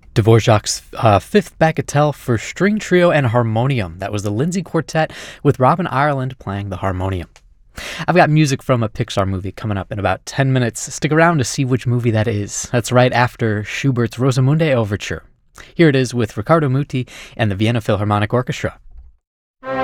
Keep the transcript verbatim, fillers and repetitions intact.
Dvorak's uh, Fifth Bagatelle for string trio and harmonium. That was the Lindsay Quartet with Robin Ireland playing the harmonium. I've got music from a Pixar movie coming up in about ten minutes. Stick around to see which movie that is. That's right after Schubert's Rosamunde Overture. Here it is with Riccardo Muti and the Vienna Philharmonic Orchestra.